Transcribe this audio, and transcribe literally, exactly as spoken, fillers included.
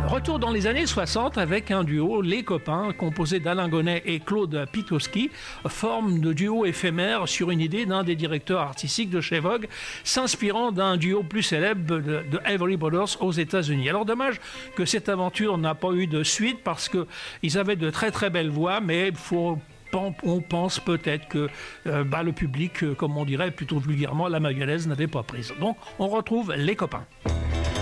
Retour dans les années soixante avec un duo, Les Copains, composé d'Alain Gonnet et Claude Pitowski, forme de duo éphémère sur une idée d'un des directeurs artistiques de chez Vogue, s'inspirant d'un duo plus célèbre de, de Everly Brothers aux États-Unis. Alors dommage que cette aventure n'a pas eu de suite parce qu'ils avaient de très très belles voix, mais il faut... on pense peut-être que euh, bah, le public, euh, comme on dirait plutôt vulgairement, la mayonnaise n'avait pas prise. Donc on retrouve Les Copains.